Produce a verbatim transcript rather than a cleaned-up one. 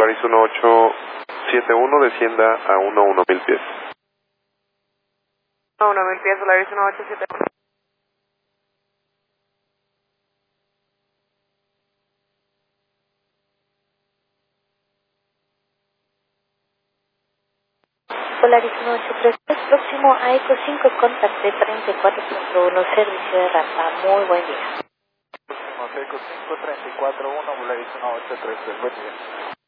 Volaris uno ocho siete uno, descienda a uno uno mil pies. uno mil pies, Volaris uno ocho siete uno. Volaris uno ocho tres tres, próximo a Eco cinco, contacte treinta y cuatro punto uno, servicio de rampa. Muy buen día. Próximo a Eco cinco, treinta y cuatro punto uno, Volaris uno ocho tres tres, buen día.